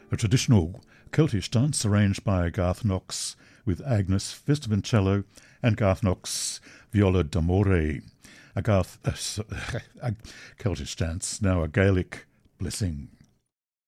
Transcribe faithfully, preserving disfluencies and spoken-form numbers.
a traditional Celtic dance arranged by Garth Knox with Agnes Festivancello and Garth Knox Viola d'Amore. A Garth, uh, a Celtic dance, now a Gaelic blessing.